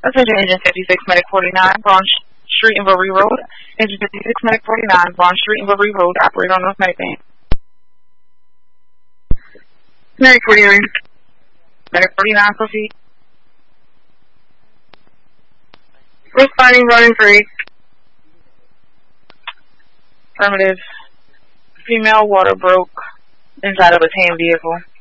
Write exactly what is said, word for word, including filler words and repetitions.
Attention Engine fifty-six, Medic forty-nine, Vaughn Street and Bury Road. Engine fifty-six, Medic forty-nine, Vaughn Street and Bury Road. Operator on North Medic Band. Medic forty-nine. Medic forty-nine, proceed. Responding, running free. Affirmative. Female water broke inside of a tan vehicle.